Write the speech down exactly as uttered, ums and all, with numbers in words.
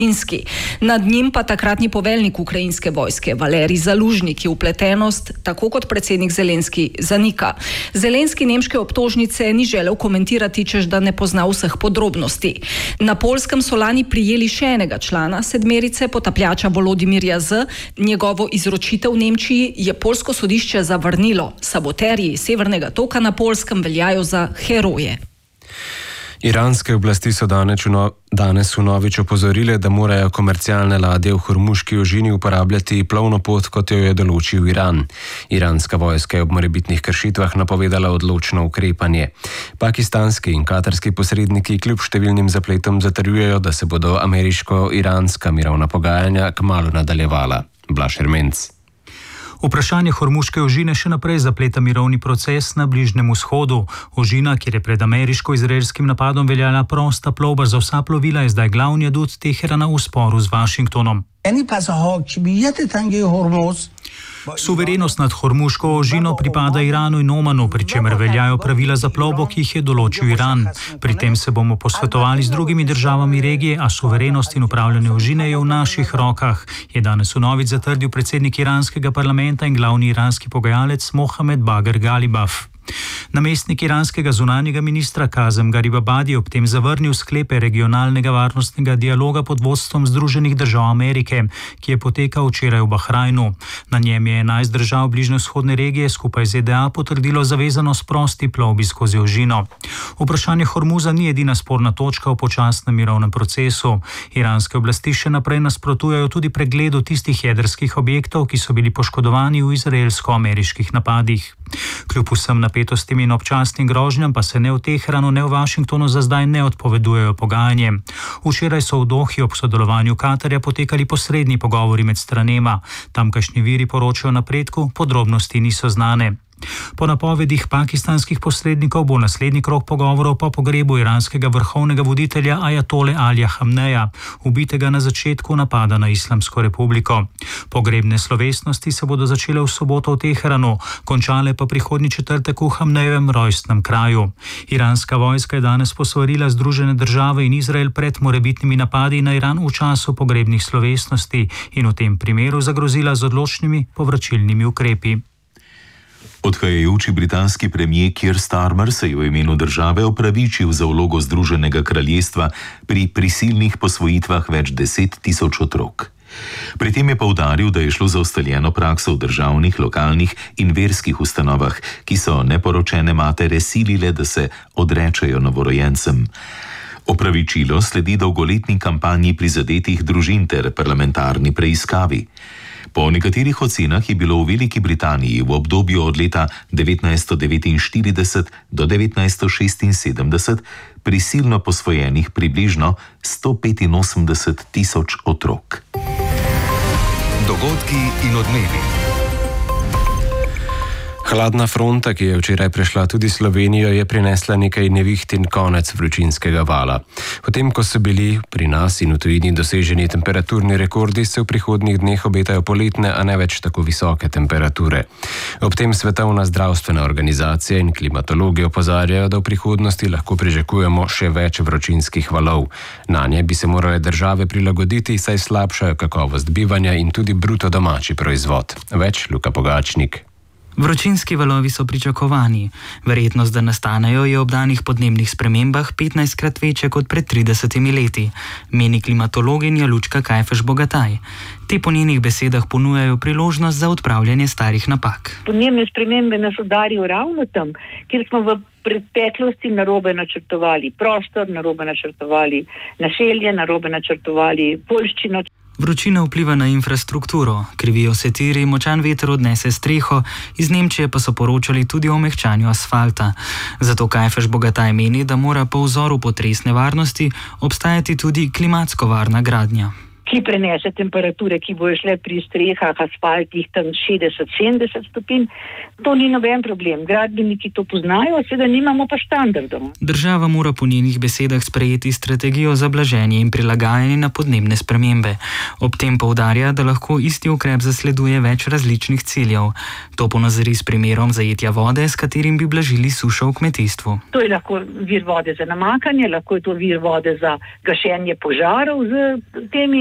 Inski. Nad njim pa takratni poveljnik ukrajinske vojske Valerij Zalužny, ki vpletenost, tako kot predsednik Zelenski, zanika. Zelenski nemške obtožnice ni želel komentirati, češ da ne pozna vseh podrobnosti. Na Poljskem so lani prijeli še enega člana sedmerice, potapljača Volodimirja Z. Njegovo izročitev v Nemčiji je poljsko sodišče zavrnilo. Saboterji Severnega toka na Poljskem veljajo za heroje. Iranske oblasti so danes vnovič opozorile, da morajo komercialne ladje v Hormuški ožini uporabljati plovno pot, kot jo je določil Iran. Iranska vojska je ob morebitnih kršitvah napovedala odločno ukrepanje. Pakistanski in katarski posredniki kljub številnim zapletom zatrjujejo, da se bodo ameriško-iranska mirovna pogajanja kmalu nadaljevala. Blaž Ermenc. Vprašanje Hormuške ožine še naprej zapleta mirovni proces na Bližnjem vzhodu. Ožina, kjer je pred ameriško-izraelskim napadom veljala prosta plovba za vsa plovila, je zdaj glavni adut Teherana v sporu z Washingtonom. Suverenost nad Hormuško ožino pripada Iranu in Omanu, pri čemer veljajo pravila za plovbo, ki jih je določil Iran. Pri tem se bomo posvetovali z drugimi državami regije, a suverenost in upravljanje ožine je v naših rokah, je danes vnovič zatrdil predsednik iranskega parlamenta in glavni iranski pogajalec Mohamed Bagher Ghalibaf. Namestnik iranskega zunanjega ministra Kazem Garibabadi ob tem zavrnil sklepe regionalnega varnostnega dialoga pod vodstvom Združenih držav Amerike, ki je potekal včeraj v Bahrajnu. Na njem je enajst držav bližnjevzhodne regije skupaj z Z D A potrdilo zavezanost prosti plovbi skozi ožino. Vprašanje Hormuza ni edina sporna točka v počasnem mirovnem procesu. Iranske oblasti še naprej nasprotujejo tudi pregledu tistih jedrskih objektov, ki so bili poškodovani v izraelsko-ameriških napadih. Kljub vsem napetostim in občasnim grožnjam pa se ne v Teheranu, ne v Washingtonu za zdaj ne odpovedujejo pogajanjem. Včeraj so v Dohi ob sodelovanju Katarja potekali posredni pogovori med stranema. Tamkajšnji viri poročajo o napredku, podrobnosti niso znane. Po napovedih pakistanskih posrednikov bo naslednji krog pogovorov po pogrebu iranskega vrhovnega voditelja ajatole Alija Hamneja, ubitega na začetku napada na Islamsko republiko. Pogrebne slovesnosti se bodo začele v soboto v Teheranu, končale pa prihodnji četrtek v Hamnejevem rojstnem kraju. Iranska vojska je danes posvarila Združene države in Izrael pred morebitnimi napadi na Iran v času pogrebnih slovesnosti in v tem primeru zagrozila z odločnimi povračilnimi ukrepi. Odhajajoči britanski premijer Keir Starmer se je v imenu države opravičil za vlogo Združenega kraljestva pri prisilnih posvojitvah več deset tisoč otrok. Pri tem je poudaril, da je šlo za ustaljeno prakso v državnih, lokalnih in verskih ustanovah, ki so neporočene matere silile, da se odrečejo novorojencem. Opravičilo sledi dolgoletni kampanji prizadetih družin ter parlamentarni preiskavi. Po nekaterih ocenah je bilo v Veliki Britaniji v obdobju od leta devetnajststo devetinštirideset do devetnajststo šestinsedemdeset prisilno posvojenih približno sto petinosemdeset tisoč otrok. Dogodki in odmevi. Hladna fronta, ki je včeraj prešla tudi Slovenijo, je prinesla nekaj neviht in konec vročinskega vala. Potem, ko so bili pri nas in v tujini doseženi temperaturni rekordi, se v prihodnjih dneh obetajo poletne, a ne več tako visoke temperature. Ob tem Svetovna zdravstvena organizacija in klimatologi opozarjajo, da v prihodnosti lahko pričakujemo še več vročinskih valov. Nanje bi se morale države prilagoditi, saj slabšajo kakovost bivanja in tudi bruto domači proizvod. Več Luka Pogačnik. Vročinski valovi so pričakovani. Verjetnost, da nastanejo, je ob danih podnebnih spremembah petnajstkrat večja kot pred tridesetimi leti, meni klimatologinja Lučka Kajfež Bogataj. Te po njenih besedah ponujajo priložnost za odpravljanje starih napak. Podnebne spremembe nas udarijo ravno tam, kjer smo v preteklosti narobe načrtovali prostor, narobe načrtovali naselje, narobe načrtovali poljščino. Vročina vpliva na infrastrukturo, krivijo se tiri, močan veter odnese streho, iz Nemčije pa so poročali tudi o mehčanju asfalta. Zato Kajfež Bogataj meni, da mora po vzoru potresne varnosti obstajati tudi klimatsko varna gradnja. ki prenese temperature, ki bojo šle pri strehah, asfaltih tam šestdeset sedemdeset stopinj. To ni noben problem. Gradbeniki to poznajo, seveda nimamo pa standardov. Država mora po njenih besedah sprejeti strategijo za blaženje in prilagajanje na podnebne spremembe. Ob tem poudarja, da lahko isti ukrep zasleduje več različnih ciljev. To ponazori s primerom zajetja vode, s katerim bi blažili sušo v kmetijstvu. To je lahko vir vode za namakanje, lahko je to vir vode za gašenje požarov z temi